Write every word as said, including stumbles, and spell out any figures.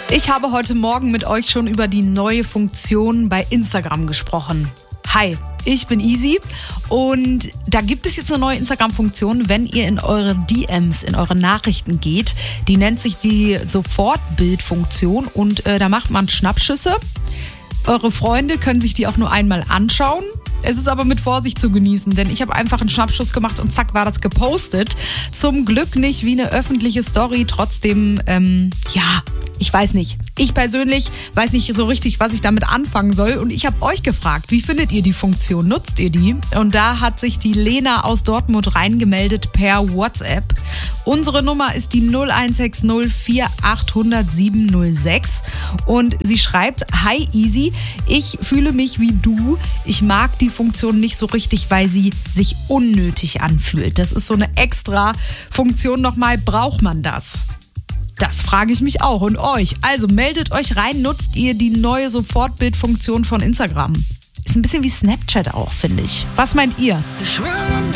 Ich habe heute Morgen mit euch schon über die neue Funktion bei Instagram gesprochen. Hi, ich bin Easy und da gibt es jetzt eine neue Instagram-Funktion, wenn ihr in eure D Ms, in eure Nachrichten geht. Die nennt sich die Sofortbildfunktion und äh, da macht man Schnappschüsse. Eure Freunde können sich die auch nur einmal anschauen. Es ist aber mit Vorsicht zu genießen, denn ich habe einfach einen Schnappschuss gemacht und zack war das gepostet. Zum Glück nicht wie eine öffentliche Story, trotzdem, ähm, ja, ich weiß nicht. Ich persönlich weiß nicht so richtig, was ich damit anfangen soll und ich habe euch gefragt, wie findet ihr die Funktion, nutzt ihr die? Und da hat sich die Lena aus Dortmund reingemeldet per WhatsApp. Unsere Nummer ist die null eins sechs null vier acht null null sieben null sechs und sie schreibt: Hi Easy, ich fühle mich wie du, ich mag die Funktion nicht so richtig, weil sie sich unnötig anfühlt. Das ist so eine extra Funktion nochmal, braucht man das? Das frage ich mich auch und euch. Also meldet euch rein, nutzt ihr die neue Sofortbildfunktion von Instagram. Ist ein bisschen wie Snapchat auch, finde ich. Was meint ihr?